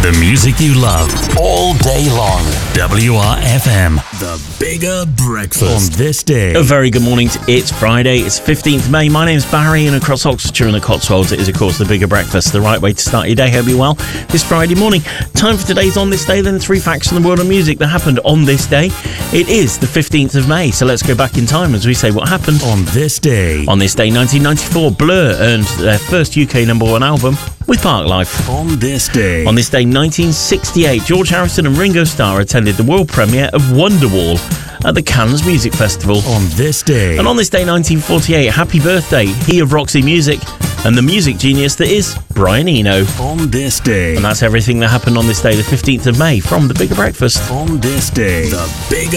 The music you love all day long. WRFM, the bigger breakfast. On this day. A very good morning. It's Friday. It's 15th May. My name's Barry, and across Oxfordshire and the Cotswolds, it is, of course, the bigger breakfast. The right way to start your day. Hope you're well this Friday morning. Time for today's On This Day, then 3 facts from the world of music that happened on this day. It is the 15th of May, so let's go back in time as we say what happened. On this day. On this day, 1994, Blur earned their first UK #1 album with Parklife. On this day. On this day, 1968, George Harrison and Ringo Starr attended the world premiere of Wonderwall at the Cannes Music Festival. On this day. And on this day, 1948, happy birthday, he of Roxy Music and the music genius that is Brian Eno. On this day. And that's everything that happened on this day, the 15th of May, from The Bigger Breakfast. On this day. The bigger